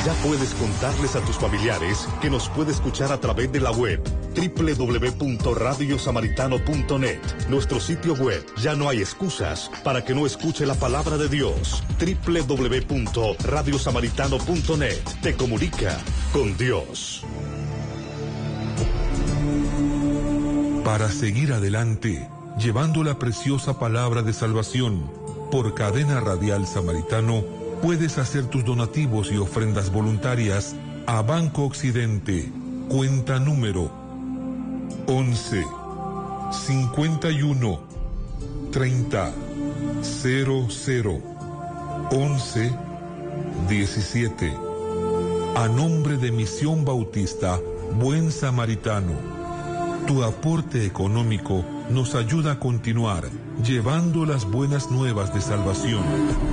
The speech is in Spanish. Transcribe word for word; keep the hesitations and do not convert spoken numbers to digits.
Ya puedes contarles a tus familiares que nos puede escuchar a través de la web doble u doble u doble u punto radio samaritano punto net. Nuestro sitio web, ya no hay excusas para que no escuche la palabra de Dios. doble u doble u doble u punto radio samaritano punto net. Te comunica con Dios. Para seguir adelante, llevando la preciosa palabra de salvación, por Cadena Radial Samaritano, puedes hacer tus donativos y ofrendas voluntarias a Banco Occidente, cuenta número once, cincuenta y uno, treinta, cero cero, once, diecisiete. A nombre de Misión Bautista Buen Samaritano. Tu aporte económico nos ayuda a continuar llevando las buenas nuevas de salvación.